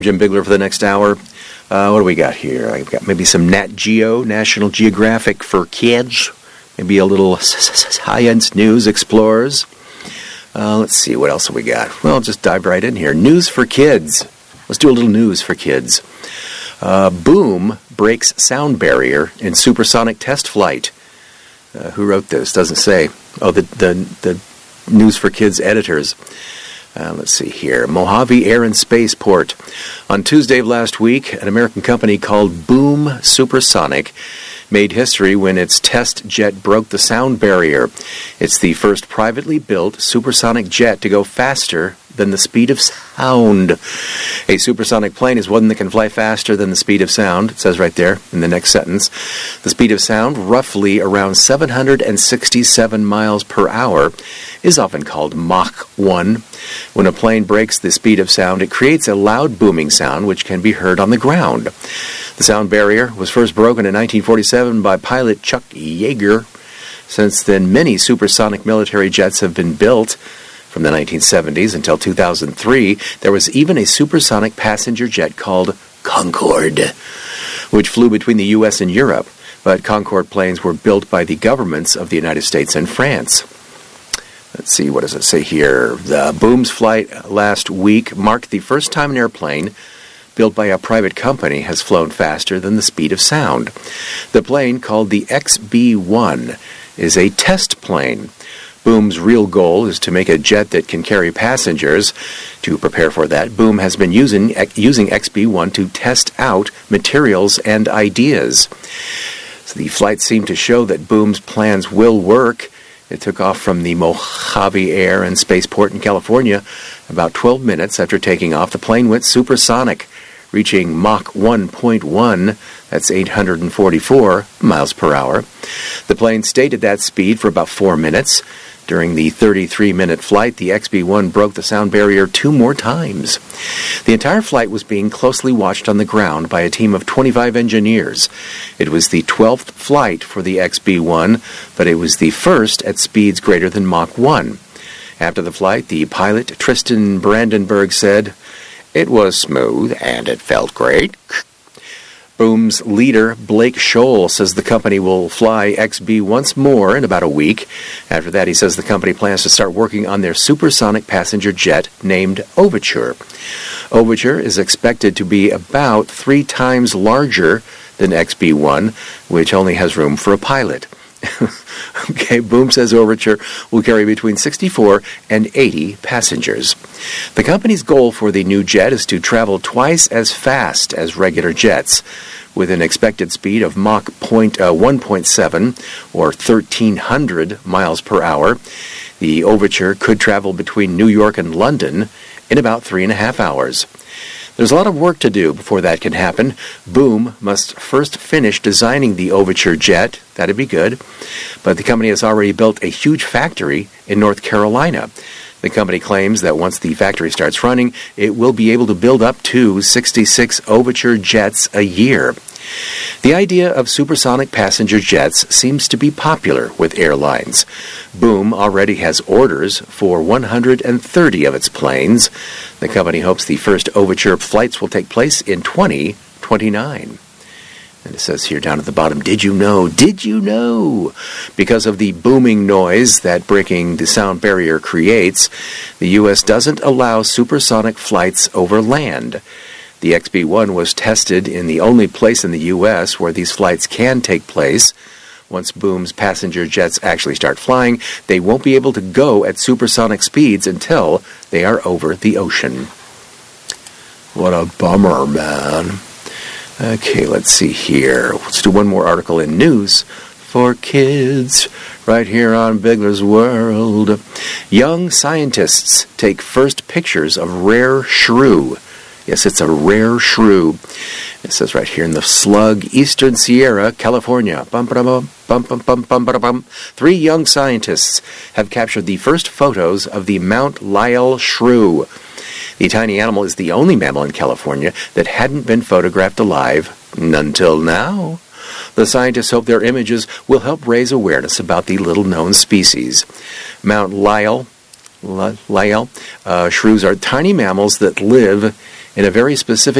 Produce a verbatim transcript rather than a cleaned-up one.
Jim Bigler for the next hour. Uh, what do we got here? I've got maybe some Nat Geo, National Geographic for kids. Maybe a little science news explorers. Uh, let's see, what else have we got? Well, just dive right in here. News for kids. Let's do a little news for kids. Uh, Boom breaks sound barrier in supersonic test flight. Uh, who wrote this? Doesn't say. Oh, the the, the News for Kids editors. Uh, let's see here. Mojave Air and Spaceport. On Tuesday of last week, an American company called Boom Supersonic made history when its test jet broke the sound barrier. It's the first privately built supersonic jet to go faster than the speed of sound. A supersonic plane is one that can fly faster than the speed of sound. It says right there in the next sentence. The speed of sound, roughly around seven hundred sixty-seven miles per hour, is often called Mach one. When a plane breaks the speed of sound, it creates a loud booming sound which can be heard on the ground. The sound barrier was first broken in nineteen forty-seven by pilot Chuck Yeager. Since then, many supersonic military jets have been built. From the nineteen seventies until two thousand three, there was even a supersonic passenger jet called Concorde, which flew between the U S and Europe. But Concorde planes were built by the governments of the United States and France. Let's see, what does it say here? The Boom's flight last week marked the first time an airplane built by a private company has flown faster than the speed of sound. The plane, called the X B one, is a test plane. Boom's real goal is to make a jet that can carry passengers. To prepare for that, Boom has been using, using X B one to test out materials and ideas. So the flights seem to show that Boom's plans will work. It took off from the Mojave Air and Spaceport in California. About twelve minutes after taking off, the plane went supersonic, reaching Mach one point one, that's eight hundred forty-four miles per hour. The plane stayed at that speed for about four minutes. During the thirty-three minute flight, the X B one broke the sound barrier two more times. The entire flight was being closely watched on the ground by a team of twenty-five engineers. It was the twelfth flight for the X B one, but it was the first at speeds greater than Mach one. After the flight, the pilot, Tristan Brandenburg, said, "It was smooth and it felt great." Boom's leader, Blake Scholl, says the company will fly X B once more in about a week. After that, he says the company plans to start working on their supersonic passenger jet named Overture. Overture is expected to be about three times larger than X B one, which only has room for a pilot. Okay, Boom says Overture will carry between sixty-four and eighty passengers. The company's goal for the new jet is to travel twice as fast as regular jets. With an expected speed of Mach one point seven, or thirteen hundred miles per hour, the Overture could travel between New York and London in about three and a half hours. There's a lot of work to do before that can happen. Boom must first finish designing the Overture jet. That'd be good. But the company has already built a huge factory in North Carolina. The company claims that once the factory starts running, it will be able to build up to sixty-six Overture jets a year. The idea of supersonic passenger jets seems to be popular with airlines. Boom already has orders for one hundred thirty of its planes. The company hopes the first Overture flights will take place in twenty twenty-nine. And it says here down at the bottom, did you know, did you know? Because of the booming noise that breaking the sound barrier creates, the U S doesn't allow supersonic flights over land. The X B one was tested in the only place in the U S where these flights can take place. Once Boom's passenger jets actually start flying, they won't be able to go at supersonic speeds until they are over the ocean. What a bummer, man. Okay, let's see here. Let's do one more article in News for Kids right here on Bigler's World. Young scientists take first pictures of rare shrew. Yes, it's a rare shrew. It says right here in the Slug, Eastern Sierra, California. Bum, bum, bum, bum, bum, bum, bum, bum, bum. Three young scientists have captured the first photos of the Mount Lyell shrew. The tiny animal is the only mammal in California that hadn't been photographed alive until now. The scientists hope their images will help raise awareness about the little-known species. Mount Lyell, Lyell uh, shrews are tiny mammals that live in a very specific